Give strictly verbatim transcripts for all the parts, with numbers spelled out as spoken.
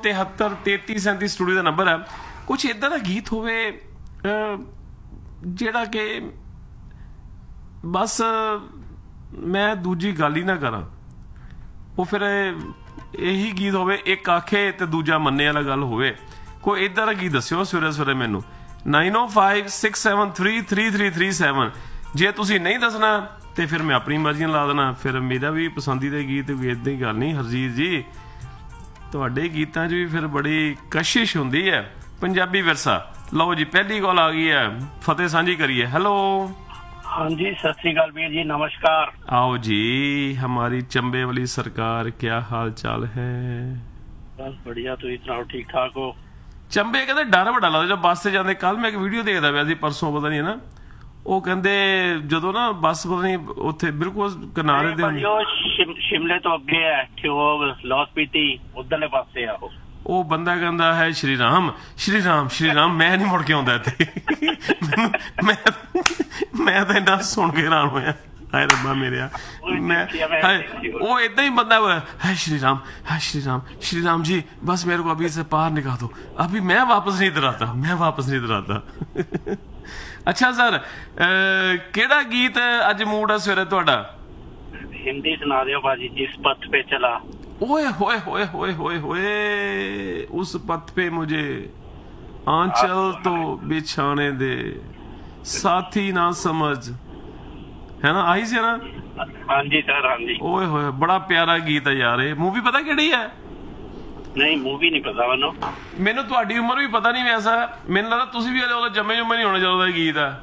तिहत्तर तेती सैंती स्टूडियो का नंबर है। कुछ इदा का गीत होवे जिहड़ा कि बस मैं दूजी गल ही ना करा, वो फिर यही गीत होवे एक आखे ते दूजा मन्ने वाला गल होवे। कोई इदा का गीत दस्यो सवेरे सवेरे मैनू नाइन ओ five six seven three three three three seven. जे तुसीं नहीं दसना तो फिर मैं अपनी मर्जी ला देना। फिर मेरा भी पसंदीदा गीत कोई इदां ही गल नहीं हरजीत जी, तुहाडे गीतां 'च भी फिर बड़ी कशिश हुंदी है। पंजाबी विरसा। लो जी पहली कॉल आ गई है, फतेह साझी करिए। हेलो हाँ जी, सत श्री अकाल वीर जी, नमस्कार। आओ जी, हमारी चंबे वाली सरकार, क्या हाल चाल है? बस बढ़िया, तुसीं सुनाओ, ठीक ठाक हो? चंबे कहते डर बड़ा लगदा जब बस से जाते। कल मैं एक वीडियो देखदा पिया सी, परसों पता नहीं है ना, ਉਹ ਕਹਿੰਦੇ ਜਦੋਂ ਨਾ ਬੱਸ ਪਤਾ ਨਹੀਂ ਉੱਥੇ ਬਿਲਕੁਲ ਕਿਨਾਰੇ ਦੇ ਸ਼ਿਮਲੇ ਤੋਂ ਅੱਗੇ ਹੈ ਠਿਓਗ ਲਾਹੌਰ ਸਪੀਤੀ ਉਧਰਲੇ ਪਾਸੇ ਆ ਉਹ ਉਹ ਬੰਦਾ ਕਹਿੰਦਾ ਹੈ ਸ਼੍ਰੀ ਰਾਮ ਸ਼੍ਰੀ ਰਾਮ ਸ਼੍ਰੀ ਰਾਮ। ਮੈਂ ਨਹੀਂ ਮੁੜ ਕੇ ਆਉਂਦਾ ਇੱਥੇ। ਮੈਂ ਮੈਂ ਤਾਂ ਇੰਨਾ ਸੁਣ ਕੇ ਹੈਰਾਨ ਹੋਇਆ, ਹਾਏ ਰੱਬਾ ਮੇਰਿਆ। ਮੈਂ ਉਹ ਏਦਾਂ ਹੀ ਬੰਦਾ ਹੈ श्री राम है श्री राम श्री राम जी बस मेरे को अभी से पार निकाल दो, अभी मैं वापस नहीं इधर आता, मैं वापस नहीं इधर आता। अच्छा सर, ਕਿਹੜਾ ਗੀਤ ਅੱਜ ਮੂਡ ਆ ਸਵੇਰੇ ਤੁਹਾਡਾ? ਹਿੰਦੀ ਸੁਣਾ ਦਿਓ ਬਾਜੀ। ਜਿਸ ਪਥ पे चला। ओए होए होए होए होए होए उस पथ पे मुझे आंचल तो बिछाने दे, साथी ना समझ, है ना? आई सी ना? हाँ जी सर, हाँ जी। ओए होए बड़ा प्यारा गीत है यार। ये मूवी पता किहड़ी है? नहीं मूवी नहीं पता मैनू। मैनू तुहाडी उम्र भी पता नहीं वैसा, मैनू लगदा तुसीं भी हले जम्मे जुम्मे नहीं होने ਜਦੋਂ ਦਾ ਗੀਤ ਹੈ।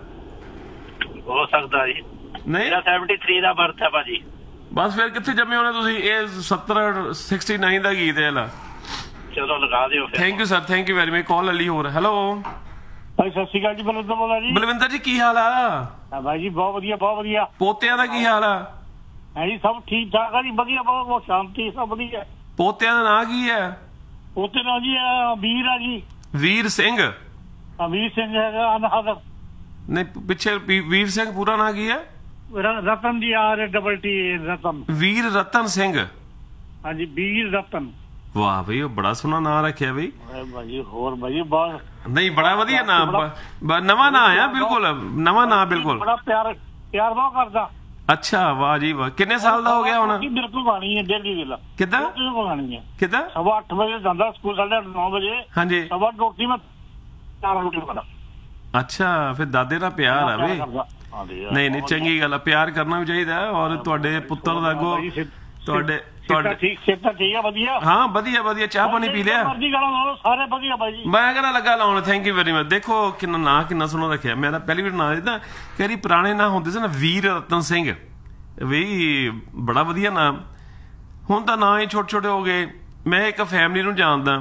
हो सकदा जी। नहीं मेरा तिहत्तर ਦਾ ਬਰਥ ਹੈ ਭਾਜੀ। ਬਸ ਫਿਰ ਕਿੱਥੇ ਜੰਮੇ ਹੋਣੇ ਤੁਸੀਂ? ਇਹ सत्तर उनहत्तर ਦਾ ਗੀਤ ਹੈ ਲਾ। ਚਲੋ ਲਗਾ ਦਿਓ ਫਿਰ। Thank you sir, thank you very much. ਕਾਲ ਲਈ ਹੋਰ। ਹੈਲੋ ਭਾਈ ਸਤਿ ਸ਼੍ਰੀ ਅਕਾਲ ਜੀ, ਬਲਵਿੰਦਰ ਬੋਲਦਾ ਜੀ। ਬਲਵਿੰਦਰ ਜੀ ਕੀ ਹਾਲ ਆ? ਹਾਂ ਭਾਈ ਜੀ ਬਹੁਤ ਵਧੀਆ, ਬਹੁਤ ਵਧੀਆ। ਪੋਤਿਆਂ ਦਾ ਕੀ ਹਾਲ ਆ? ਹੈ ਜੀ ਸਭ ਠੀਕ ਠਾਕ ਆ ਜੀ, ਵਧੀਆ, ਬਹੁਤ ਬਹੁਤ ਸ਼ਾਂਤੀ, ਸਭ ਵਧੀਆ। ਪੋਤਿਆਂ ਦਾ ਨਾਂ ਕੀ ਹੈ? ਪੋਤੇ ਦਾ ਜੀ ਵੀਰ ਆ ਜੀ। ਵੀਰ ਸਿੰਘ? ਵੀਰ ਸਿੰਘ ਹੈਗਾ ਅਨਹਦ। ਨਹੀਂ ਪਿੱਛੇ ਵੀਰ ਸਿੰਘ ਪੂਰਾ ਨਾਂ ਕੀ ਹੈ? ਰਤਨ ਜੀ, ਆਰ ਡਬਲ ਟੀ ਰਤਨ। ਵੀਰ ਰਤਨ ਸਿੰਘ? ਹਾਂਜੀ ਵੀਰ ਰਤਨ। ਵਾਹ ਬਈ, ਉਹ ਬੜਾ ਸੋਹਣਾ ਨਾਂ ਰੱਖਿਆ ਬਈ। ਭਾਜੀ ਹੋਰ ਭਾਜੀ ਬਹੁਤ ਨਹੀਂ ਬੜਾ ਵਧੀਆ ਨਾਂ, ਨਵਾਂ ਨਾਂ ਆ ਬਿਲਕੁਲ, ਨਵਾਂ ਨਾਂ ਬਿਲਕੁਲ। ਬੜਾ ਪਿਆਰ ਪਿਆਰ ਬਹੁਤ ਕਰਦਾ। ਅੱਛਾ ਵਾਹ ਜੀ ਵਾਹ। ਕਿੰਨੇ ਸਾਲ ਦਾ ਹੋ ਗਿਆ ਹੁਣ? ਬਿਲਕੁਲ ਗਾਣੀ ਹੈ ਡੇਲੀ ਵੇਲਾ। ਕਿੱਦਾਂ ਗਾਣੀ ਹੈ? ਕਿੱਦਾਂ? ਸਵਾ ਅੱਠ ਵਜੇ ਜਾਂਦਾ ਸਕੂਲ, ਸਾਢੇ ਅੱਠ ਨੌ ਵਜੇ। ਹਾਂਜੀ ਸਵਾ ਰੋਟੀ ਮੈਂ ਚਾਰ ਰੋਟੀ ਖਾਣਾ। ਅੱਛਾ ਫਿਰ ਦਾਦੇ ਨਾਲ ਪਿਆਰ ਆ ਬਈ। ਨਹੀਂ ਨਹੀਂ ਚੰਗੀ ਗੱਲ ਆ, ਪਿਆਰ ਕਰਨਾ ਵੀ ਚਾਹੀਦਾ। ਔਰ ਤੁਹਾਡੇ ਪੁੱਤਰ ਦਾ ਅੱਗੋਂ ਤੁਹਾਡੇ ਤੁਹਾਡੇ ਠੀਕ ਸਿਹਤ ਠੀਕ ਆ? ਵਧੀਆ ਹਾਂ ਵਧੀਆ ਵਧੀਆ। ਚਾਹ ਪਾਣੀ ਪੀ ਲਿਆ? ਸਾਰੇ ਵਧੀਆ ਬਾਈ ਜੀ। ਮੈਂ ਕਹਿੰਦਾ ਲੱਗਾ ਲਾਉਣ। Thank you very much. ਦੇਖੋ ਕਿੰਨਾ ਨਾਂ ਕਿੰਨਾ ਸੋਹਣਾ ਰੱਖਿਆ। ਮੈਂ ਤਾਂ ਪਹਿਲੀ ਵਾਰ ਨਾਂ ਦਿੱਤਾ। ਕਈ ਪੁਰਾਣੇ ਨਾਂ ਹੁੰਦੇ ਸੀ ਨਾ, ਵੀਰ ਰਤਨ ਸਿੰਘ ਵੀ ਬੜਾ ਵਧੀਆ ਨਾਂ। ਹੁਣ ਤਾਂ ਨਾਂ ਹੀ ਛੋਟੇ ਛੋਟੇ ਹੋ ਗਏ। ਮੈਂ ਇੱਕ ਫੈਮਿਲੀ ਨੂੰ ਜਾਣਦਾ।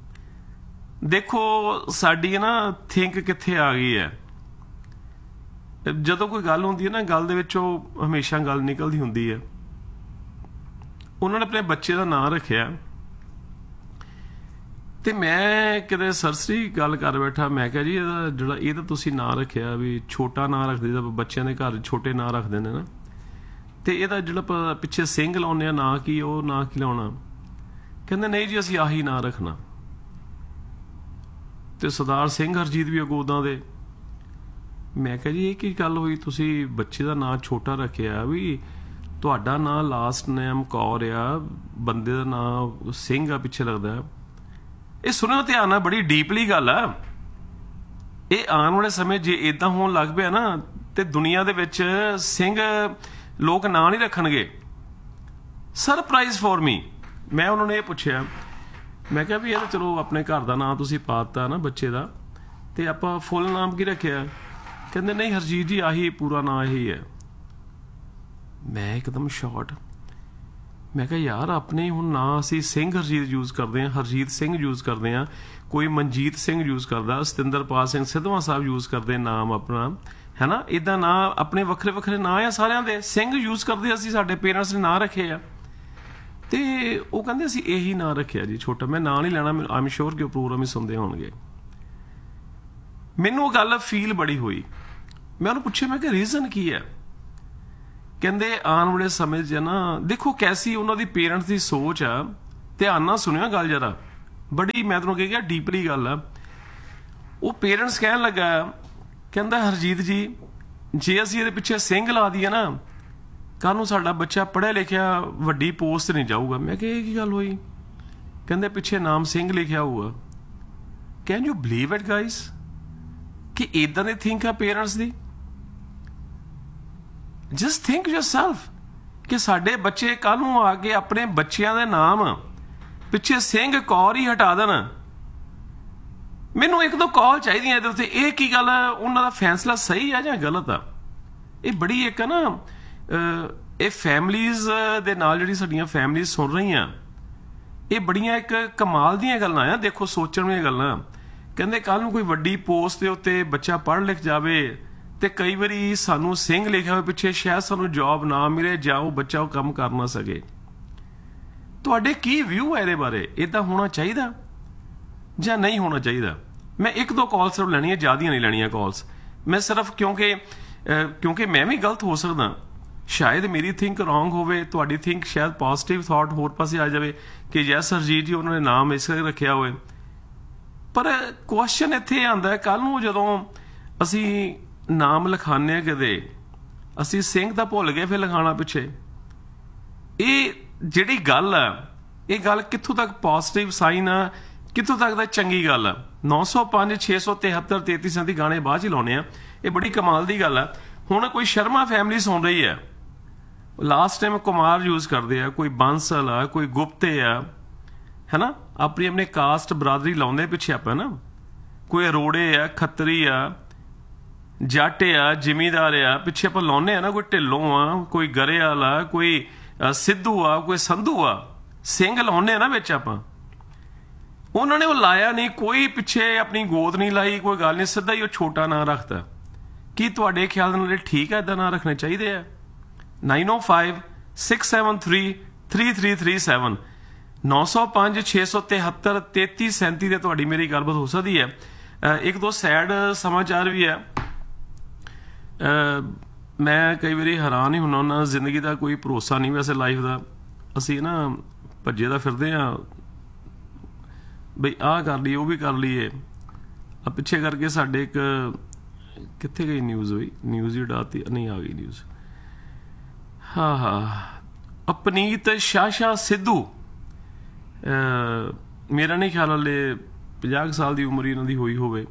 ਦੇਖੋ ਸਾਡੀ ਨਾ ਥਿੰਕ ਕਿੱਥੇ ਆ ਗਈ ਹੈ। ਜਦੋਂ ਕੋਈ ਗੱਲ ਹੁੰਦੀ ਹੈ ਨਾ, ਗੱਲ ਦੇ ਵਿੱਚੋਂ ਹਮੇਸ਼ਾ ਗੱਲ ਨਿਕਲਦੀ ਹੁੰਦੀ ਹੈ। ਉਹਨਾਂ ਨੇ ਆਪਣੇ ਬੱਚੇ ਦਾ ਨਾਂ ਰੱਖਿਆ ਤੇ ਮੈਂ ਕਿਤੇ ਸਰਸਰੀ ਗੱਲ ਕਰ ਬੈਠਾ। ਮੈਂ ਕਿਹਾ ਜੀ ਇਹਦਾ ਜਿਹੜਾ ਇਹ ਤਾਂ ਤੁਸੀਂ ਨਾਂ ਰੱਖਿਆ ਵੀ ਛੋਟਾ ਨਾਂ ਰੱਖਦੇ, ਜਿੱਦਾਂ ਬੱਚਿਆਂ ਦੇ ਘਰ ਛੋਟੇ ਨਾਂ ਰੱਖਦੇ ਨੇ ਨਾ, ਤੇ ਇਹਦਾ ਜਿਹੜਾ ਪਿੱਛੇ ਸਿੰਘ ਲਾਉਂਦੇ ਆ ਨਾਂ ਕੀ, ਉਹ ਨਾਂ ਕੀ ਲਾਉਣਾ? ਕਹਿੰਦੇ ਨਹੀਂ ਜੀ ਅਸੀਂ ਆਹੀ ਨਾਂ ਰੱਖਣਾ। ਤੇ ਸਰਦਾਰ ਸਿੰਘ ਹਰਜੀਤ ਵੀ ਅੱਗੋਂ ਉਦਾਂ ਦੇ। ਮੈਂ ਕਿਹਾ ਜੀ ਇਹ ਕੀ ਗੱਲ ਹੋਈ, ਤੁਸੀਂ ਬੱਚੇ ਦਾ ਨਾਂ ਛੋਟਾ ਰੱਖਿਆ, ਵੀ ਤੁਹਾਡਾ ਨਾਂ ਲਾਸਟ ਨੇਮ ਕੌਰ ਆ, ਬੰਦੇ ਦਾ ਨਾਂ ਸਿੰਘ ਆ ਪਿੱਛੇ ਲੱਗਦਾ। ਇਹ ਸੁਣਿਓ ਧਿਆਨ ਨਾਲ, ਬੜੀ ਡੀਪਲੀ ਗੱਲ ਆ ਇਹ। ਆਉਣ ਵਾਲੇ ਸਮੇਂ ਜੇ ਏਦਾਂ ਹੋਣ ਲੱਗ ਪਿਆ ਨਾ ਤੇ ਦੁਨੀਆ ਦੇ ਵਿੱਚ ਸਿੰਘ ਲੋਕ ਨਾਂ ਨਹੀਂ ਰੱਖਣਗੇ। Surprise for me. ਮੈਂ ਉਹਨਾਂ ਨੂੰ ਇਹ ਪੁੱਛਿਆ, ਮੈਂ ਕਿਹਾ ਵੀ ਇਹ ਤਾਂ ਚਲੋ ਆਪਣੇ ਘਰ ਦਾ ਨਾਂ ਤੁਸੀਂ ਪਾ ਦਿੱਤਾ ਨਾ ਬੱਚੇ ਦਾ, ਤੇ ਆਪਾਂ ਫੁੱਲ ਨਾਮ ਕੀ ਰੱਖਿਆ? ਕਹਿੰਦੇ ਨਹੀਂ ਹਰਜੀਤ ਜੀ ਆਹੀ ਪੂਰਾ ਨਾਂ ਇਹੀ ਹੈ। ਮੈਂ ਇੱਕਦਮ ਸ਼ਾਰਟ। ਮੈਂ ਕਿਹਾ ਯਾਰ ਆਪਣੇ ਹੁਣ ਨਾਂ ਅਸੀਂ ਸਿੰਘ ਹਰਜੀਤ ਯੂਜ਼ ਕਰਦੇ ਹਾਂ, ਹਰਜੀਤ ਸਿੰਘ ਯੂਜ਼ ਕਰਦੇ ਹਾਂ, ਕੋਈ ਮਨਜੀਤ ਸਿੰਘ ਯੂਜ਼ ਕਰਦਾ, ਸਤਿੰਦਰਪਾਲ ਸਿੰਘ ਸਿੱਧਵਾਂ ਸਾਹਿਬ ਯੂਜ਼ ਕਰਦੇ ਨਾਮ ਆਪਣਾ, ਹੈ ਨਾ? ਇੱਦਾਂ ਨਾਂ ਆਪਣੇ ਵੱਖਰੇ ਵੱਖਰੇ ਨਾਂ ਆ ਸਾਰਿਆਂ ਦੇ। ਸਿੰਘ ਯੂਜ਼ ਕਰਦੇ ਅਸੀਂ, ਸਾਡੇ ਪੇਰੈਂਟਸ ਨੇ ਨਾਂ ਰੱਖੇ ਆ। ਤੇ ਉਹ ਕਹਿੰਦੇ ਅਸੀਂ ਇਹੀ ਨਾਂ ਰੱਖਿਆ ਜੀ ਛੋਟਾ। ਮੈਂ ਨਾਂ ਨਹੀਂ ਲੈਣਾ, ਆਈ ਐਮ ਸ਼ੋਰ ਕਿ ਉਹ ਪ੍ਰੋਗਰਾਮ ਹੀ ਸੁਣਦੇ ਹੋਣਗੇ। ਮੈਨੂੰ ਉਹ ਗੱਲ ਫੀਲ ਬੜੀ ਹੋਈ। ਮੈਂ ਉਹਨੂੰ ਪੁੱਛਿਆ, ਮੈਂ ਕਿਹਾ ਰੀਜ਼ਨ ਕੀ ਹੈ? ਕਹਿੰਦੇ ਆਉਣ ਵਾਲੇ ਸਮੇਂ 'ਚ ਨਾ ਦੇਖੋ ਕੈਸੀ ਉਹਨਾਂ ਦੀ ਪੇਰੈਂਟਸ ਦੀ ਸੋਚ ਆ। ਧਿਆਨ ਨਾਲ ਸੁਣਿਓ ਗੱਲ ਜਰਾ, ਬੜੀ ਮੈਂ ਤੁਹਾਨੂੰ ਕਿਹਾ ਡੀਪਲੀ ਗੱਲ ਆ। ਉਹ ਪੇਰੈਂਟਸ ਕਹਿਣ ਲੱਗਾ, ਕਹਿੰਦਾ ਹਰਜੀਤ ਜੀ ਜੇ ਅਸੀਂ ਇਹਦੇ ਪਿੱਛੇ ਸਿੰਘ ਲਾ ਦਈਏ ਨਾ, ਕੱਲ੍ਹ ਨੂੰ ਸਾਡਾ ਬੱਚਾ ਪੜ੍ਹਿਆ ਲਿਖਿਆ ਵੱਡੀ ਪੋਸਟ ਨਹੀਂ ਜਾਊਗਾ। ਮੈਂ ਕਿਹਾ ਇਹ ਕੀ ਗੱਲ ਹੋਈ? ਕਹਿੰਦੇ ਪਿੱਛੇ ਨਾਮ ਸਿੰਘ ਲਿਖਿਆ ਹੋਊਗਾ। Can you believe it guys ਕਿ ਇਦਾਂ ਦੀ ਥਿੰਕ ਆ ਪੇਰੈਂਟਸ ਦੀ? ਜਸਟ ਥਿੰਕ ਯੋਰਸੈਲਫ ਕਿ ਸਾਡੇ ਬੱਚੇ ਕੱਲ੍ਹ ਨੂੰ ਆ ਕੇ ਆਪਣੇ ਬੱਚਿਆਂ ਦੇ ਨਾਮ ਪਿੱਛੇ ਸਿੰਘ ਕੌਰ ਹੀ ਹਟਾ ਦੇਣ। ਮੈਨੂੰ ਇੱਕ ਦੋ ਕਾਲ ਚਾਹੀਦੀਆਂ ਇਹਦੇ ਉੱਤੇ। ਇਹ ਕੀ ਗੱਲ, ਉਹਨਾਂ ਦਾ ਫੈਸਲਾ ਸਹੀ ਆ ਜਾਂ ਗਲਤ ਆ? ਇਹ ਬੜੀ ਇੱਕ ਨਾ ਇਹ ਫੈਮਲੀਜ਼ ਦੇ ਨਾਲ ਜਿਹੜੀ ਸਾਡੀਆਂ ਫੈਮਲੀਜ਼ ਸੁਣ ਰਹੀਆਂ, ਇਹ ਬੜੀਆਂ ਇੱਕ ਕਮਾਲ ਦੀਆਂ ਗੱਲਾਂ ਆ। ਦੇਖੋ ਸੋਚਣ ਦੀਆਂ ਗੱਲਾਂ। ਕਹਿੰਦੇ ਕੱਲ੍ਹ ਨੂੰ ਕੋਈ ਵੱਡੀ ਪੋਸਟ ਦੇ ਉੱਤੇ ਬੱਚਾ ਪੜ੍ਹ ਲਿਖ ਜਾਵੇ ਤੇ ਕਈ ਵਾਰੀ ਸਾਨੂੰ ਸਿੰਘ ਲਿਖਿਆ ਹੋਇਆ ਪਿੱਛੇ ਸ਼ਾਇਦ ਸਾਨੂੰ ਜੌਬ ਨਾ ਮਿਲੇ ਜਾਂ ਉਹ ਬੱਚਾ ਉਹ ਕੰਮ ਕਰ ਨਾ ਸਕੇ। ਤੁਹਾਡੇ ਕੀ ਵਿਊ ਹੈ ਇਹਦੇ ਬਾਰੇ? ਇਦਾਂ ਹੋਣਾ ਚਾਹੀਦਾ ਜਾਂ ਨਹੀਂ ਹੋਣਾ ਚਾਹੀਦਾ? ਮੈਂ ਇੱਕ ਦੋ ਕਾਲ ਸਿਰਫ ਲੈਣੀਆਂ, ਜ਼ਿਆਦੀਆਂ ਨਹੀਂ ਲੈਣੀਆਂ ਕਾਲਸ। ਮੈਂ ਸਿਰਫ ਕਿਉਂਕਿ ਕਿਉਂਕਿ ਮੈਂ ਵੀ ਗਲਤ ਹੋ ਸਕਦਾ, ਸ਼ਾਇਦ ਮੇਰੀ ਥਿੰਕ ਰੋਂਗ ਹੋਵੇ, ਤੁਹਾਡੀ ਥਿੰਕ ਸ਼ਾਇਦ ਪੋਜ਼ਿਟਿਵ ਥਾਟ ਹੋਰ ਪਾਸੇ ਆ ਜਾਵੇ ਕਿ ਯੈਸ ਹਰਜੀਤ ਜੀ ਉਹਨਾਂ ਨੇ ਨਾਮ ਇਸ ਕਰਕੇ ਰੱਖਿਆ ਹੋਵੇ। ਪਰ ਕੁਐਸਚਨ ਇੱਥੇ ਆਉਂਦਾ, ਕੱਲ ਨੂੰ ਜਦੋਂ ਅਸੀਂ ਨਾਮ ਲਿਖਾਉਂਦੇ ਹਾਂ ਕਿਤੇ, ਅਸੀਂ ਸਿੰਘ ਤਾਂ ਭੁੱਲ ਗਏ ਫਿਰ ਲਿਖਾਉਣਾ ਪਿੱਛੇ। ਇਹ ਜਿਹੜੀ ਗੱਲ ਆ, ਇਹ ਗੱਲ ਕਿੱਥੋਂ ਤੱਕ ਪੋਜ਼ਿਟਿਵ ਸਾਈਨ ਆ, ਕਿੱਥੋਂ ਤੱਕ ਦਾ ਚੰਗੀ ਗੱਲ ਆ? ਨੌ ਸੌ ਪੰਜ ਛੇ ਸੌ ਤਿਹੱਤਰ ਤੇਤੀ ਸੈਂਤੀ ਗਾਣੇ ਬਾਅਦ 'ਚ ਹੀ ਲਾਉਣੇ ਆ। ਇਹ ਬੜੀ ਕਮਾਲ ਦੀ ਗੱਲ ਆ। ਹੁਣ ਕੋਈ ਸ਼ਰਮਾ ਫੈਮਿਲੀ ਸੁਣ ਰਹੀ ਹੈ, ਲਾਸਟ ਟਾਈਮ ਕੁਮਾਰ ਯੂਜ਼ ਕਰਦੇ ਆ, ਕੋਈ ਬਾਂਸਲ ਆ, ਕੋਈ ਗੁਪਤੇ ਆ, ਹੈ ਨਾ, ਆਪਣੀ ਆਪਣੇ ਕਾਸਟ ਬਰਾਦਰੀ ਲਾਉਂਦੇ ਪਿੱਛੇ ਆਪਾਂ ਨਾ। ਕੋਈ ਅਰੋੜੇ ਆ, ਖੱਤਰੀ ਆ, ਜੱਟ ਆ, ਜ਼ਿਮੀਦਾਰ ਆ, ਪਿੱਛੇ ਆਪਾਂ ਲਾਉਂਦੇ ਆ ਨਾ। ਕੋਈ ਢਿੱਲੋਂ ਆ, ਕੋਈ ਗਰੇਵਾਲ ਆ, ਕੋਈ ਸਿੱਧੂ ਆ, ਕੋਈ ਸੰਧੂ ਆ, ਸਿੰਘ ਲਾਉਂਦੇ ਆ ਨਾ ਵਿੱਚ ਆਪਾਂ। ਉਹਨਾਂ ਨੇ ਉਹ ਲਾਇਆ ਨਹੀਂ, ਕੋਈ ਪਿੱਛੇ ਆਪਣੀ ਗੋਦ ਨਹੀਂ ਲਾਈ, ਕੋਈ ਗੱਲ ਨਹੀਂ, ਸਿੱਧਾ ਹੀ ਉਹ ਛੋਟਾ ਨਾਂ ਰੱਖਤਾ। ਕੀ ਤੁਹਾਡੇ ਖਿਆਲ ਨਾਲ ਠੀਕ ਹੈ ਏਦਾਂ ਨਾਂ ਰੱਖਣੇ ਚਾਹੀਦੇ ਆ? ਨਾਈਨ ਓ five six seven three three three three seven ਨੌ ਸੌ ਪੰਜ ਛੇ ਸੌ ਤਿਹੱਤਰ ਤੇਤੀ ਸੈਂਤੀ ਤੇ ਤੁਹਾਡੀ ਮੇਰੀ ਗੱਲਬਾਤ ਹੋ ਸਕਦੀ ਹੈ। ਇੱਕ ਦੋ ਸੈਡ ਸਮਾਚਾਰ ਵੀ ਹੈ। ਮੈਂ ਕਈ ਵਾਰੀ ਹੈਰਾਨ ਹੀ ਹੁੰਦਾ ਉਹਨਾਂ, ਜ਼ਿੰਦਗੀ ਦਾ ਕੋਈ ਭਰੋਸਾ ਨਹੀਂ ਵੈਸੇ ਲਾਈਫ ਦਾ। ਅਸੀਂ ਨਾ ਭੱਜੇ ਦਾ ਫਿਰਦੇ ਹਾਂ ਬਈ ਆਹ ਕਰ ਲਈਏ, ਉਹ ਵੀ ਕਰ ਲਈਏ। ਆ ਪਿੱਛੇ ਕਰਕੇ ਸਾਡੇ ਇੱਕ ਕਿੱਥੇ ਗਈ ਨਿਊਜ਼, ਹੋਈ ਨਿਊਜ਼ ਹੀ ਉਡਾਤੀ, ਨਹੀਂ ਆ ਗਈ ਨਿਊਜ਼। ਹਾਂ ਹਾਂ ਅਪਨੀਤ ਸ਼ਾਸ਼ਾ ਸਿੱਧੂ, ਮੇਰਾ ਨਹੀਂ ਖਿਆਲ ਹਲੇ ਪੰਜਾਹ ਸਾਲ ਦੀ ਉਮਰ ਹੀ ਇਹਨਾਂ ਦੀ ਹੋਈ ਹੋਵੇ,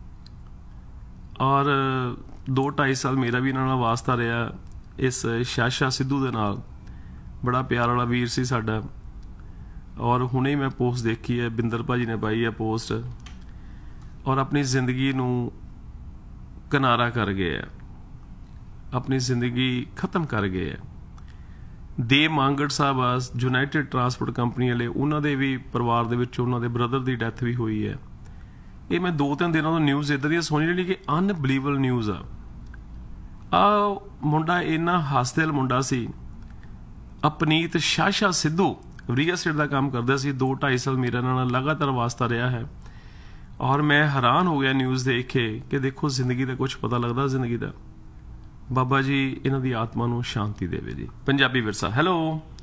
ਔਰ ਦੋ ਢਾਈ ਸਾਲ ਮੇਰਾ ਵੀ ਇਹਨਾਂ ਨਾਲ ਵਾਸਤਾ ਰਿਹਾ ਇਸ ਸ਼ਾਸ਼ਾ ਸਿੱਧੂ ਦੇ ਨਾਲ। ਬੜਾ ਪਿਆਰ ਵਾਲਾ ਵੀਰ ਸੀ ਸਾਡਾ। ਔਰ ਹੁਣੇ ਮੈਂ ਪੋਸਟ ਦੇਖੀ ਹੈ, ਬਿੰਦਰ ਭਾਜੀ ਨੇ ਪਾਈ ਹੈ ਪੋਸਟ, ਔਰ ਆਪਣੀ ਜ਼ਿੰਦਗੀ ਨੂੰ ਕਿਨਾਰਾ ਕਰ ਗਏ ਆ, ਆਪਣੀ ਜ਼ਿੰਦਗੀ ਖਤਮ ਕਰ ਗਏ ਆ। ਦੇਵ ਮਾਂਗੜ ਸਾਹਿਬ ਆ ਯੂਨਾਈਟਿਡ ਟਰਾਂਸਪੋਰਟ ਕੰਪਨੀ ਵਾਲੇ, ਉਹਨਾਂ ਦੇ ਵੀ ਪਰਿਵਾਰ ਦੇ ਵਿੱਚ ਉਹਨਾਂ ਦੇ ਬ੍ਰਦਰ ਦੀ ਡੈਥ ਵੀ ਹੋਈ ਹੈ। ਇਹ ਮੈਂ ਦੋ ਤਿੰਨ ਦਿਨਾਂ ਤੋਂ ਨਿਊਜ਼ ਇੱਦਾਂ ਦੀਆਂ ਸੁਣੀ ਜਿਹੜੀ ਕਿ ਅਨਬਲੀਵੇਬਲ ਨਿਊਜ਼ ਆ। ਆ ਮੁੰਡਾ ਇੰਨਾ ਹੱਸਦਿਲ ਮੁੰਡਾ ਸੀ, ਅਪਨੀਤ ਸ਼ਾਸ਼ਾ ਸਿੱਧੂ, ਰੀਅਲ estate ਦਾ ਕੰਮ ਕਰਦਾ ਸੀ। ਦੋ ਢਾਈ ਸਾਲ ਮੇਰਾ ਨਾਲ ਲਗਾਤਾਰ ਵਾਸਤਾ ਰਿਹਾ ਹੈ। ਔਰ ਮੈਂ ਹੈਰਾਨ ਹੋ ਗਿਆ ਨਿਊਜ਼ ਦੇਖ ਕੇ ਕਿ ਦੇਖੋ ਜ਼ਿੰਦਗੀ ਦਾ ਕੁਝ ਪਤਾ ਲੱਗਦਾ ਜ਼ਿੰਦਗੀ ਦਾ। ਬਾਬਾ ਜੀ ਇਹਨਾਂ ਦੀ ਆਤਮਾ ਨੂੰ ਸ਼ਾਂਤੀ ਦੇਵੇ ਜੀ। ਪੰਜਾਬੀ ਵਿਰਸਾ। ਹੈਲੋ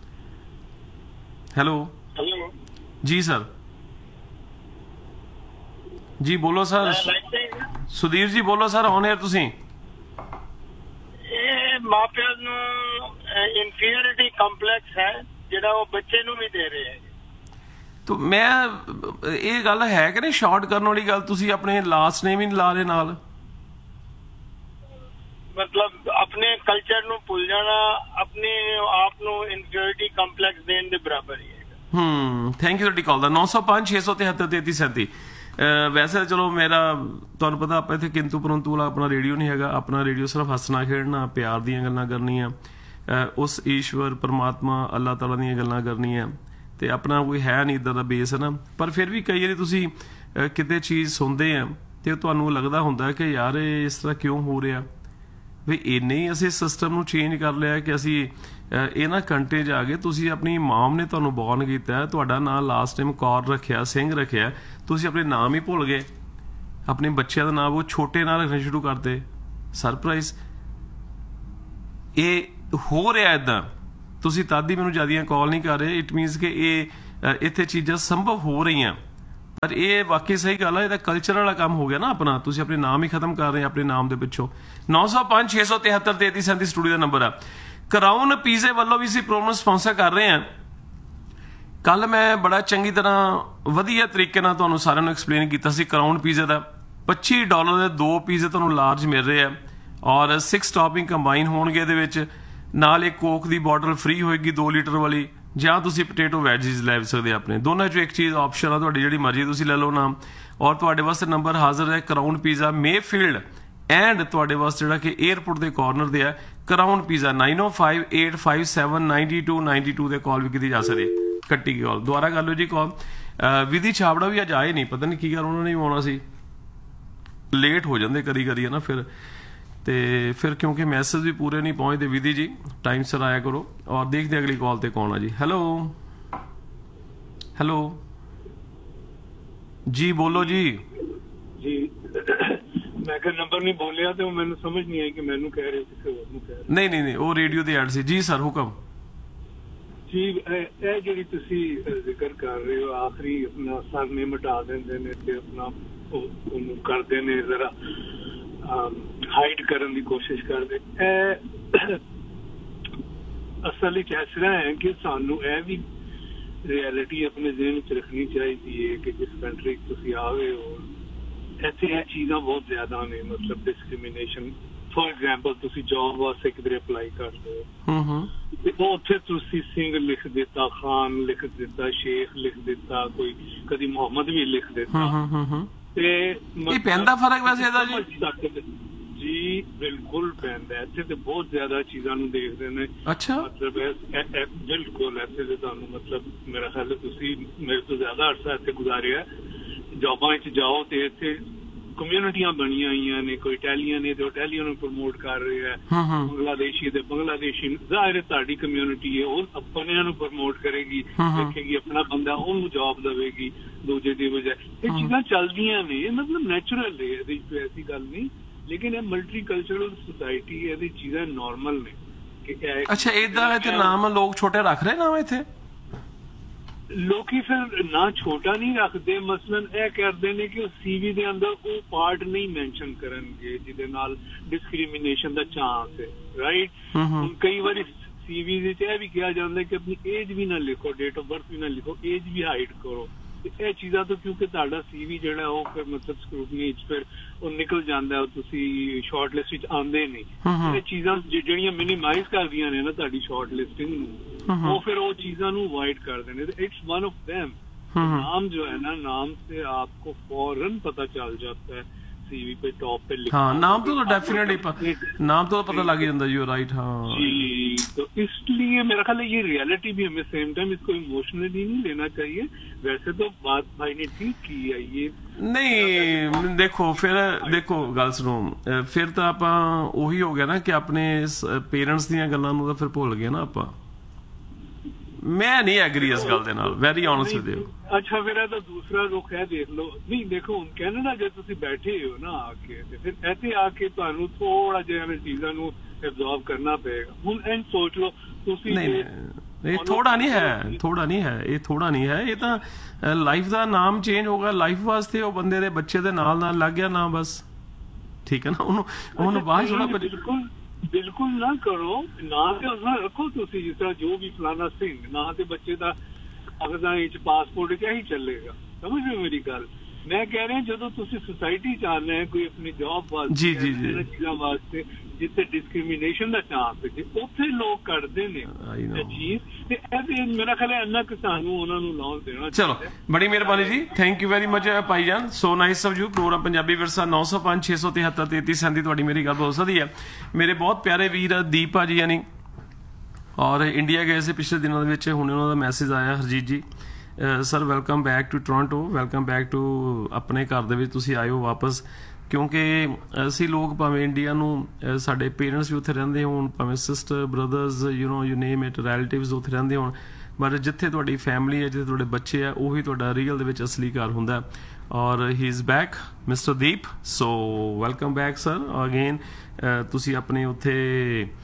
ਹੈਲੋ ਜੀ ਸਰ, ਜੀ ਬੋਲੋ ਸਰ। ਸੁਧੀਰ ਜੀ ਬੋਲੋ ਸਰ, ਔਨ 에ਅਰ ਤੁਸੀਂ। ਇਹ ਮਾਪਿਆਂ ਨੂੰ ਇਨਫੀਰੀਅਰਿਟੀ ਕੰਪਲੈਕਸ ਹੈ ਜਿਹੜਾ ਉਹ ਬੱਚੇ ਨੂੰ ਵੀ ਦੇ ਰਹੇ ਹੈ। ਤੋ ਮੈਂ ਇਹ ਗੱਲ ਹੈ ਕਿ ਨਹੀਂ ਸ਼ਾਰਟ ਕਰਨ ਵਾਲੀ ਗੱਲ, ਤੁਸੀਂ ਆਪਣੇ ਲਾਸਟ ਨੇਮ ਹੀ ਲਾ ਰਹੇ ਨਾਲ, ਮਤਲਬ ਆਪਣੇ ਕਲਚਰ ਨੂੰ ਭੁੱਲ ਜਾਣਾ ਆਪਣੇ ਆਪ ਨੂੰ ਇਨਫੀਰੀਅਰਿਟੀ ਕੰਪਲੈਕਸ ਦੇਣ ਦੇ ਬਰਾਬਰ ਹੀ ਹੈ। ਹੂੰ ਥੈਂਕ ਯੂ ਤੁਹਾਡੀ ਕਾਲ ਦਾ। ਨੌ ਸੌ ਪੰਜ ਛੇ ਸੌ ਤਿਹੱਤਰ ਤੇਤੀ ਸੈਂਤੀ। ਵੈਸੇ ਚਲੋ ਮੇਰਾ ਤੁਹਾਨੂੰ ਪਤਾ ਆਪਾਂ ਇੱਥੇ ਕਿੰਤੂ ਪਰੰਤੂ ਵਾਲਾ ਆਪਣਾ ਰੇਡੀਓ ਨਹੀਂ ਹੈਗਾ। ਆਪਣਾ ਰੇਡੀਓ ਸਿਰਫ ਹੱਸਣਾ ਖੇਡਣਾ ਪਿਆਰ ਦੀਆਂ ਗੱਲਾਂ ਕਰਨੀਆਂ, ਉਸ ਈਸ਼ਵਰ ਪਰਮਾਤਮਾ ਅੱਲਾਹ ਤਾਲਾ ਦੀਆਂ ਗੱਲਾਂ ਕਰਨੀਆਂ, ਤੇ ਆਪਣਾ ਕੋਈ ਹੈ ਨਹੀਂ ਇੱਦਾਂ ਦਾ ਬੇਸ ਹੈ ਨਾ। ਪਰ ਫਿਰ ਵੀ ਕਈ ਵਾਰੀ ਤੁਸੀਂ ਕਿਤੇ ਚੀਜ਼ ਸੁਣਦੇ ਆ ਤੇ ਤੁਹਾਨੂੰ ਲੱਗਦਾ ਹੁੰਦਾ ਕਿ ਯਾਰ ਇਹ ਇਸ ਤਰ੍ਹਾਂ ਕਿਉਂ ਹੋ ਰਿਹਾ। ਵੀ ਇੰਨੇ ਹੀ ਅਸੀਂ ਸਿਸਟਮ ਨੂੰ ਚੇਂਜ ਕਰ ਲਿਆ ਕਿ ਅਸੀਂ ਇਹਨਾਂ ਕੰਟਰੀ 'ਚ ਆ ਗਏ। ਤੁਸੀਂ ਆਪਣੀ ਮਾਮ ਨੇ ਤੁਹਾਨੂੰ ਬੌਰਨ ਕੀਤਾ, ਤੁਹਾਡਾ ਨਾਂ ਲਾਸਟ ਟਾਈਮ ਕੌਰ ਰੱਖਿਆ, ਸਿੰਘ ਰੱਖਿਆ, ਤੁਸੀਂ ਆਪਣੇ ਨਾਮ ਹੀ ਭੁੱਲ ਗਏ। ਆਪਣੇ ਬੱਚਿਆਂ ਦਾ ਨਾਮ ਉਹ ਛੋਟੇ ਨਾਂ ਰੱਖਣੇ ਸ਼ੁਰੂ ਕਰਤੇ। ਸਰਪ੍ਰਾਈਜ਼ ਇਹ ਹੋ ਰਿਹਾ ਇੱਦਾਂ। ਤੁਸੀਂ ਤਦ ਹੀ ਮੈਨੂੰ ਜ਼ਿਆਦੀਆਂ ਕਾਲ ਨਹੀਂ ਕਰ ਰਹੇ। ਇਟ ਮੀਨਸ ਕਿ ਇਹ ਇੱਥੇ ਚੀਜ਼ਾਂ ਸੰਭਵ ਹੋ ਰਹੀਆਂ। ਪਰ ਇਹ ਵਾਕਈ ਸਹੀ ਗੱਲ ਹੈ, ਇਹਦਾ ਕਲਚਰ ਵਾਲਾ ਕੰਮ ਹੋ ਗਿਆ ਨਾ ਆਪਣਾ। ਤੁਸੀਂ ਆਪਣੇ ਨਾਮ ਹੀ ਖਤਮ ਕਰ ਰਹੇ ਆਪਣੇ ਨਾਮ ਦੇ ਪਿੱਛੋਂ। ਨੌ ਸੌ ਪੰਜ ਛੇ ਸੌ ਤਿਹੱਤਰ ਤੇਤੀ ਸੈਂਤੀ ਸਟੂਡੀਓ ਦਾ ਨੰਬਰ ਆ। ਕਰਾਊਨ ਪੀਜ਼ੇ ਵੱਲੋਂ ਵੀ ਅਸੀਂ ਪ੍ਰੋਗਰਾਮ ਸਪਾਂਸਰ ਕਰ ਰਹੇ ਹਾਂ। ਕੱਲ ਮੈਂ ਬੜਾ ਚੰਗੀ ਤਰ੍ਹਾਂ ਵਧੀਆ ਤਰੀਕੇ ਨਾਲ ਤੁਹਾਨੂੰ ਸਾਰਿਆਂ ਨੂੰ ਐਕਸਪਲੇਨ ਕੀਤਾ ਸੀ ਕਰਾਊਨ ਪੀਜ਼ੇ ਦਾ। ਪੱਚੀ ਡਾਲਰ ਦੇ ਦੋ ਪੀਜ਼ੇ ਤੁਹਾਨੂੰ ਲਾਰਜ ਮਿਲ ਰਹੇ ਆ ਔਰ ਸਿਕਸ ਟੌਪਿੰਗ ਕੰਬਾਈਨ ਹੋਣਗੇ ਇਹਦੇ ਵਿੱਚ। ਨਾਲ ਇੱਕ ਕੋਕ ਦੀ ਬੋਟਲ ਫ੍ਰੀ ਹੋਏਗੀ ਦੋ ਲੀਟਰ ਵਾਲੀ, ਜਾਂ ਤੁਸੀਂ ਪੋਟੇਟੋ ਵੈਜੀਜ਼ ਲੈ ਸਕਦੇ ਆਪਣੇ। ਦੋਨਾਂ ਚੋਂ ਇੱਕ ਚੀਜ਼ ਆਪਸ਼ਨ ਆ ਤੁਹਾਡੀ, ਜਿਹੜੀ ਮਰਜ਼ੀ ਤੁਸੀਂ ਲੈ ਲਓ ਨਾਮ। ਔਰ ਤੁਹਾਡੇ ਵਾਸਤੇ ਨੰਬਰ ਹਾਜ਼ਰ ਹੈ ਕਰਾਊਨ ਪੀਜ਼ਾ ਮੇਫੀਲਡ ਐਂਡ ਤੁਹਾਡੇ ਵਾਸਤੇ ਜਿਹੜਾ ਕਿ 에ਅਰਪੋਰਟ ਦੇ ਕਾਰਨਰ ਤੇ ਹੈ ਕਰਾਊਨ ਪੀਜ਼ਾ। ਨਾਈਨ ਓ five eight five seven ninety two ninety two ਤੇ ਕਾਲ ਵੀ ਕੀਤੀ ਜਾ ਸਕਦੀ। ਕੱਟੀ ਗਈ ਕਾਲ, ਦੁਬਾਰਾ ਕਰ ਲਓ ਜੀ ਕਾਲ। ਵਿਧੀ ਛਾਬੜਾ ਵੀ ਅੱਜ ਆਏ ਨਹੀਂ, ਪਤਾ ਨਹੀਂ ਕੀ ਗੱਲ, ਉਹਨਾਂ ਨੇ ਵੀ ਆਉਣਾ ਸੀ, ਲੇਟ ਹੋ ਜਾਂਦੇ ਕਰੀ ਕਰੀ ਹੈ ਨਾ ਫਿਰ। ਤੇ ਫਿਰ ਕਿਉਂਕਿ ਮੈਸੇਜ ਵੀ ਪੂਰੇ ਨਹੀਂ ਪਹੁੰਚਦੇ, ਵਿਧੀ ਜੀ ਟਾਈਮ ਸਿਰ ਆਇਆ ਕਰੋ। ਔਰ ਦੇਖਦੇ ਅਗਲੀ ਕਾਲ ਤੇ ਕੌਣ ਆ ਜੀ। ਹੈਲੋ ਹੈਲੋ ਜੀ, ਬੋਲੋ ਜੀ। ਜੀ ਮੈਂ ਕਿਹਾ ਨੰਬਰ ਨਹੀਂ ਬੋਲਿਆ ਤੇ ਉਹ ਮੈਨੂੰ ਸਮਝ ਨਹੀਂ ਆਈ ਕਿ ਮੈਨੂੰ ਕਹਿ ਰਹੇ ਕਿਸੇ ਹੋਰ ਨੂੰ ਕਹਿ ਰਹੇ। ਨਹੀਂ ਨਹੀਂ ਨਹੀਂ, ਉਹ ਰੇਡੀਓ ਤੇ ਐਡ ਸੀ ਜੀ। ਸਰ ਹੁਕਮ ਜੀ। ਇਹ ਜਿਹੜੀ ਤੁਸੀਂ ਜ਼ਿਕਰ ਕਰ ਰਹੇ ਹੋ ਆਖਰੀ ਆਪਣਾ ਸਰਨੇ ਮਿਟਾ ਦਿੰਦੇ ਨੇ ਤੇ ਆਪਣਾ ਉਹਨੂੰ ਕਰਦੇ ਨੇ ਜ਼ਰਾ ਹਾਈਡ ਕਰਨ ਦੀ ਕੋਸ਼ਿਸ਼ ਕਰਦੇ। ਇਹ ਅਸਲ ਵਿੱਚ ਇਸ ਤਰ੍ਹਾਂ ਹੈ ਕਿ ਸਾਨੂੰ ਇਹ ਵੀ ਰਿਐਲਿਟੀ ਆਪਣੇ ਜ਼ਿਹਨ ਵਿੱਚ ਰੱਖਣੀ ਚਾਹੀਦੀ ਹੈ ਕਿ ਜਿਸ ਕੰਟਰੀ ਤੁਸੀਂ ਆਵੇ ਹੋ ਇੱਥੇ ਇਹ ਚੀਜ਼ਾਂ ਬਹੁਤ ਜ਼ਿਆਦਾ ਨੇ। ਮਤਲਬ ਡਿਸਕ੍ਰਿਮੀਨੇਸ਼ਨ, ਫੋਰ ਐਗਜ਼ਾਮਪਲ ਤੁਸੀਂ ਜੌਬ ਵਾਸਤੇ ਕਿਧਰੇ ਅਪਲਾਈ ਕਰਦੇ ਹੋ ਤੇ ਉਹ ਉੱਥੇ ਤੁਸੀਂ ਸਿੰਘ ਲਿਖ ਦਿੱਤਾ, ਖਾਨ ਲਿਖ ਦਿੱਤਾ, ਸ਼ੇਖ ਲਿਖ ਦਿੱਤਾ, ਕੋਈ ਕਦੀ ਮੁਹੰਮਦ ਵੀ ਲਿਖ ਦਿੱਤਾ। ਤੇ ਇਹ ਪੈਂਦਾ ਫਰਕ ਵੈਸੇ ਇਹਦਾ ਜੀ? ਜੀ ਬਿਲਕੁਲ ਪੈਂਦਾ। ਇੱਥੇ ਤੇ ਬਹੁਤ ਜ਼ਿਆਦਾ ਚੀਜ਼ਾਂ ਨੂੰ ਦੇਖਦੇ ਨੇ। ਅੱਛਾ, ਮਤਲਬ ਬਿਲਕੁਲ ਇੱਥੇ ਤੇ ਤੁਹਾਨੂੰ ਮਤਲਬ ਮੇਰਾ ਖਿਆਲ ਤੁਸੀਂ ਮੇਰੇ ਤੋਂ ਜ਼ਿਆਦਾ ਅਰਸਾ ਇੱਥੇ ਗੁਜ਼ਾਰਿਆ। ਜੌਬਾਂ ਵਿੱਚ ਜਾਓ ਤੇ ਇੱਥੇ ਕਮਿਊਨਿਟੀਆਂ ਬਣੀਆਂ ਹੋਈਆਂ ਨੇ, ਕੋਈ ਇਟਾਲੀਅਨ ਨੇ ਤੇ ਇਟਾਲੀਅਨ ਨੂੰ ਪ੍ਰਮੋਟ ਕਰ ਰਿਹਾ ਹੈ, ਬੰਗਲਾਦੇਸ਼ੀ ਤੇ ਬੰਗਲਾਦੇਸ਼ੀ। ਜ਼ਾਹਿਰ ਤੁਹਾਡੀ ਕਮਿਊਨਿਟੀ ਹੈ, ਉਹ ਆਪਣਿਆਂ ਨੂੰ ਪ੍ਰਮੋਟ ਕਰੇਗੀ, ਦੇਖੇਗੀ ਆਪਣਾ ਬੰਦਾ ਉਹਨੂੰ ਜੌਬ ਦੇਵੇਗੀ ਦੂਜੇ ਦੀ ਬਜਾਏ। ਇਹ ਚੀਜ਼ਾਂ ਚੱਲਦੀਆਂ ਨੇ, ਮਤਲਬ ਨੈਚੁਰਲ ਹੈ, ਇਹਦੇ ਵਿੱਚ ਐਸੀ ਗੱਲ ਨਹੀਂ। ਲੇਕਿਨ ਇਹ ਮਲਟੀ ਕਲਚਰਲ ਸੁਸਾਇਟੀ, ਇਹਦੀ ਚੀਜ਼ਾਂ ਨੋਰਮਲ ਨੇ ਕਿ ਅੱਛਾ ਏਦਾਂ ਹੈ ਤੇ ਨਾਮ ਲੋਕ ਛੋਟੇ ਰੱਖ ਰਹੇ ਨਾ ਇੱਥੇ। ਲੋਕੀ ਫਿਰ ਨਾ ਛੋਟਾ ਨਹੀਂ ਰੱਖਦੇ। ਮਸਲਨ ਇਹ ਕਰਦੇ ਨੇ ਕਿ ਉਹ ਸੀਵੀ ਦੇ ਅੰਦਰ ਉਹ ਪਾਰਟ ਨਹੀਂ ਮੈਂਸ਼ਨ ਕਰਨਗੇ ਜਿਹਦੇ ਨਾਲ ਡਿਸਕ੍ਰਿਮੀਨੇਸ਼ਨ ਦਾ ਚਾਂਸ ਹੈ, ਰਾਈਟ। ਹੁਣ ਕਈ ਵਾਰੀ ਸੀਵੀ ਵਿੱਚ ਇਹ ਵੀ ਕਿਹਾ ਜਾਂਦਾ ਕਿ ਆਪਣੀ ਏਜ ਵੀ ਨਾ ਲਿਖੋ, ਡੇਟ ਆਫ ਬਰਥ ਵੀ ਨਾ ਲਿਖੋ, ਏਜ ਵੀ ਹਾਈਡ ਕਰੋ। ਇਹ ਚੀਜ਼ਾਂ ਤੋਂ ਕਿਉਂਕਿ ਤੁਹਾਡਾ ਸੀਵੀ ਜਿਹੜਾ ਉਹ ਫਿਰ ਮਤਲਬ ਸਕਰੂਟਨੀ ਚ ਫਿਰ ਉਹ ਨਿਕਲ ਜਾਂਦਾ, ਤੁਸੀਂ ਸ਼ਾਰਟ ਲਿਸਟ ਵਿੱਚ ਆਉਂਦੇ ਨਹੀਂ। ਇਹ ਚੀਜ਼ਾਂ ਜਿਹੜੀਆਂ ਮਿਨੀਮਾਈਜ਼ ਕਰਦੀਆਂ ਨੇ ਨਾ ਤੁਹਾਡੀ ਸ਼ਾਰਟ ਲਿਸਟਿੰਗ ਨੂੰ, ਉਹ ਫਿਰ ਉਹ ਚੀਜ਼ਾਂ ਨੂੰ ਅਵॉइड ਕਰਦੇ ਨੇ। It's one of them. नाम जो है ना, नाम से आपको फौरन पता चल जाता है सीवी पे टॉप पे लिखा। हाँ, नाम तो डेफिनेटली नाम तो पता लग ही जाता है। You right. हाँ जी, तो इसलिए मेरा ख्याल है ये रियलिटी भी हमें सेम टाइम इसको इमोशनली नहीं लेना चाहिए। वैसे तो बात भाई ने ठीक की है ये नहीं। देखो फिर देखो गल सुनो, फिर तो आप ਉਹੀ ਹੋ ਗਿਆ ਨਾ ਕਿ ਆਪਣੇ ਪੇਰੈਂਟਸ ਦੀਆਂ ਗੱਲਾਂ ਨੂੰ ਤਾਂ ਫਿਰ ਭੁੱਲ ਗਏ ਨਾ ਆਪਾਂ। ਮੈਂ ਨਹੀਂ ਐਗਰੀ ਇਸ ਗੱਲ ਦੇ ਨਾਲ, ਵੈਰੀ ਓਨੈਸਟ ਵਿਦ ਯੂ। ਅੱਛਾ, ਮੇਰਾ ਤਾਂ ਦੂਸਰਾ ਰੁਖ ਹੈ, ਦੇਖ ਲਓ। ਨਹੀਂ ਦੇਖੋ, ਹੁਣ ਕੈਨੇਡਾ ਜੇ ਤੁਸੀਂ ਬੈਠੇ ਹੋ ਨਾ ਆ ਕੇ ਤੇ ਫਿਰ ਇੱਥੇ ਆ ਕੇ ਤੁਹਾਨੂੰ ਥੋੜਾ ਜਿਹਾ ਇਹਨਾਂ ਚੀਜ਼ਾਂ ਨੂੰ ਐਬਜ਼ੌਰਬ ਕਰਨਾ ਪਏਗਾ। ਹੁਣ ਐਂ ਸੋਚ ਲਓ ਤੁਸੀਂ, ਇਹ ਥੋੜਾ ਨਹੀਂ ਹੈ, ਥੋੜਾ ਨਹੀਂ ਹੈ, ਇਹ ਥੋੜਾ ਨਹੀਂ ਹੈ। ਇਹ ਤਾਂ ਲਾਈਫ ਦਾ ਨਾਮ ਚੇਂਜ ਹੋਗਾ ਲਾਈਫ ਵਾਸਤੇ। ਉਹ ਬੰਦੇ ਦੇ ਬੱਚੇ ਦੇ ਨਾਲ ਨਾਲ ਲੱਗ ਗਿਆ ਨਾ, ਬਸ ਠੀਕ ਹੈ ਨਾ। ਉਹਨੂੰ ਉਹਨੂੰ ਬਾਹਰ ਥੋੜਾ ਬਿਲਕੁਲ ਬਿਲकुल ना करो ना ते उसना रखो तुसी जिस तरह जो भी फलाना सिंह ना ते बच्चे दा कागजां विच पासपोर्ट क्या ही चलेगा। समझ रहे हो मेरी गल? मैं कह रहा जो तुसी सोसाइटी चाहना है कोई अपनी जॉब वास्ते जी जी जी चीज़ां वास्ते जिथे डिस्क्रिमिनेशन दा चांस है उत्थे लोग करदे ने चीज ते ए मेरा ख्याल है अन्ना कि सानू उन्हां नू लाउन देना। चलो बड़ी मेहरबानी जी, थैंक यू वेरी मच भाईजान, so nice of you. Programme Punjabi Virsa नौ सौ पांच छे सौ तिहत्तर तेती सैंती तुहाडी मेरी गल बहुत सही है। मेरे बहुत प्यारे वीर दीप भाजी यानी और इंडिया गए से पिछले दिनों ਦੇ ਵਿੱਚ ਹੁਣੇ ਉਹਨਾਂ ਦਾ ਮੈਸੇਜ ਆਇਆ, ਹਰਜੀਤ ਜੀ sir welcome back to Toronto, welcome back to ਆਪਣੇ ਘਰ ਦੇ ਵਿੱਚ ਤੁਸੀਂ ਆਇਓ ਵਾਪਸ। ਕਿਉਂਕਿ ਅਸੀਂ ਲੋਕ ਭਾਵੇਂ ਇੰਡੀਆ ਨੂੰ ਸਾਡੇ ਪੇਰੈਂਟਸ ਵੀ ਉੱਥੇ ਰਹਿੰਦੇ ਹੋਣ, ਭਾਵੇਂ sister brothers you know you name it relatives ਉੱਥੇ ਰਹਿੰਦੇ ਹੋਣ, ਬਟ ਜਿੱਥੇ ਤੁਹਾਡੀ ਫੈਮਿਲੀ ਹੈ, ਜਿੱਥੇ ਤੁਹਾਡੇ ਬੱਚੇ ਆ, ਉਹੀ ਤੁਹਾਡਾ ਰੀਅਲ ਦੇ ਵਿੱਚ ਅਸਲੀ ਘਰ ਹੁੰਦਾ। ਔਰ ਹੀ is back mister Deep, so welcome back sir again. ਤੁਸੀਂ ਆਪਣੇ ਉੱਥੇ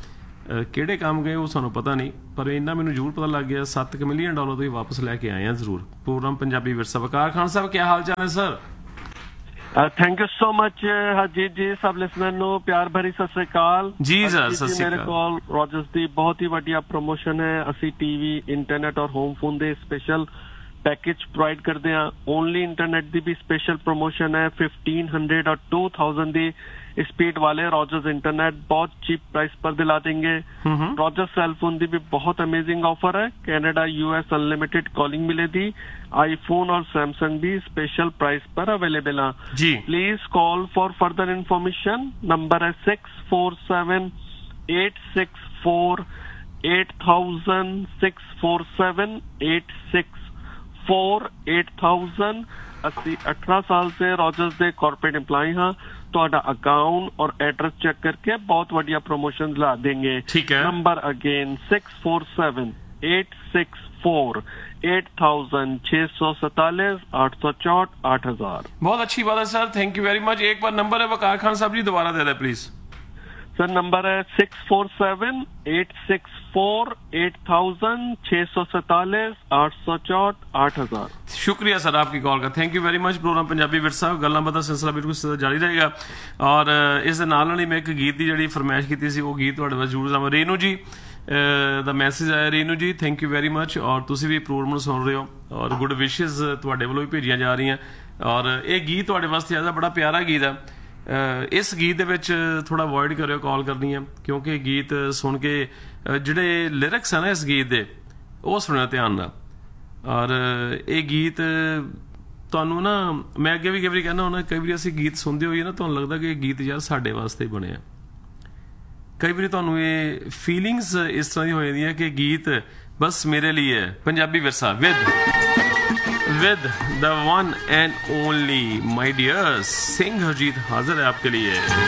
ਅਹ ਕਿਹੜੇ ਕੰਮ ਗਏ ਉਹ ਸਾਨੂੰ ਪਤਾ ਨਹੀਂ, ਪਰ ਇੰਨਾ ਮੈਨੂੰ ਜ਼ਰੂਰ ਪਤਾ ਲੱਗ ਗਿਆ ਸੱਤ ਕੁ ਮਿਲੀਅਨ ਡਾਲਰ ਤੁਸੀਂ ਵਾਪਸ ਲੈ ਕੇ ਆਏ ਆ ਜ਼ਰੂਰ। ਪ੍ਰੋਗਰਾਮ ਪੰਜਾਬੀ ਵਿਰਸਾ। ਵਕਾਰ ਖਾਨ ਸਾਹਿਬ ਕੀ ਹਾਲ ਚਾਲ ਹੈ sir? Thank you so much Harjeet ਜੀ। ਸਭ ਲਿਸਨਰ ਨੂੰ ਪਿਆਰ ਭਰੀ ਸਤਿ ਸ੍ਰੀ ਅਕਾਲ ਜੀ ਸਰ। ਸਤਿ ਸ੍ਰੀ ਮੇਰੇ ਅਕਾਲ। ਕੋਲ ਰੋਜਰਸ ਦੀ ਬਹੁਤ ਹੀ ਵੱਡੀਆ ਪ੍ਰੋਮੋਸ਼ਨ ਹੈ। ਅਸੀਂ ਟੀਵੀ, ਇੰਟਰਨੈਟ ਔਰ ਹੋਮ ਫੋਨ ਦੇ ਸਪੈਸ਼ਲ ਪੈਕੇਜ ਪ੍ਰੋਵਾਈਡ ਕਰਦੇ ਹਾਂ। ਓਨਲੀ ਇੰਟਰਨੈਟ ਦੀ ਵੀ ਸਪੈਸ਼ਲ ਪ੍ਰੋਮੋਸ਼ਨ ਹੈ। ਫਿਫਟੀਨ हंड्रेड और टू थाउजेंड ਦੀ स्पीड वाले रॉजर्स इंटरनेट बहुत चीप प्राइस पर दिला देंगे। रॉजर्स सेलफोन दी भी बहुत अमेजिंग ऑफर है। कनाडा, यूएस अनलिमिटेड कॉलिंग मिलेगी। आईफोन और सैमसंग भी स्पेशल प्राइस पर अवेलेबल है जी। Please call for further information. Number है six four seven eight six four eight thousand six four seven eight six four eight thousand. अस्सी अठारह साल से रॉजर्स दे कॉर्पोरेट एम्प्लॉय हाँ। ਤੁਹਾਡਾ ਅਕਾਊਂਟ ਔਰ ਐਡਰੈਸ ਚੈੱਕ ਕਰਕੇ ਬਹੁਤ ਵਧੀਆ ਪ੍ਰੋਮੋਸ਼ਨ ਲਾ ਦੇंगे। ਠੀਕ ਹੈ। Number again six four seven eight six four eight thousand छह सौ सैतालीस आठ सौ चौट आठ हजार। बहुत अच्छी बात है sir, thank you very much. एक बार नंबर है वकार खान साहब जी दोबारा दे दें प्लीज। सर नंबर है six four seven eight six four eight thousand छह सौ सैतालीस आठ सौ चौट आठ हजार। शुक्रिया सर आपकी कॉल का, thank you very much. Programme Punjabi Virsa गल्लां बातां सिलसिला बिल्कुल जारी रहेगा। और इस दे नाल नाल ही मैं एक गीत की जिहड़ी फरमाइश की सी वो गीत तुहाडे वास्ते जरूर जावां। रेनू जी दा मैसेज आया। रेनू जी थैंक यू वेरी मच। और तुसीं भी प्रोग्राम सुन रहे हो और गुड विशेस तुहाडे वल्लों भी भेजियां जा रही हैं। और ये गीत तुहाडे वास्ते आया बड़ा प्यारा गीत है। इस गीत ਦੇ ਵਿੱਚ ਥੋੜਾ ਅਵੋਇਡ ਕਰਿਓ ਕਾਲ ਕਰਨੀ ਹੈ, ਕਿਉਂਕਿ ਗੀਤ ਸੁਣ ਕੇ ਜਿਹੜੇ ਲਿਰਿਕਸ ਹੈ ਨਾ ਇਸ ਗੀਤ ਦੇ ਉਹ ਸੁਣਿਓ ਧਿਆਨ ਨਾਲ। ਔਰ ਇਹ ਗੀਤ ਤੁਹਾਨੂੰ ਨਾ ਮੈਂ ਅੱਗੇ ਵੀ ਕਈ ਵਾਰੀ ਕਹਿੰਦਾ ਹੁੰਦਾ, ਕਈ ਵਾਰੀ ਅਸੀਂ ਗੀਤ ਸੁਣਦੇ ਹੋਈਏ ਨਾ ਤੁਹਾਨੂੰ ਲੱਗਦਾ ਕਿ ਇਹ ਗੀਤ ਯਾਰ ਸਾਡੇ ਵਾਸਤੇ ਬਣਿਆ। ਕਈ ਵਾਰੀ ਤੁਹਾਨੂੰ ਇਹ ਫੀਲਿੰਗਸ ਇਸ ਤਰ੍ਹਾਂ ਦੀ ਹੋ ਜਾਂਦੀਆਂ ਕਿ ਗੀਤ ਬਸ ਮੇਰੇ ਲਈ ਹੈ। ਪੰਜਾਬੀ ਵਿਰਸਾ with with the one and only my dear Singh Harjeet हाजिर है आपके लिए।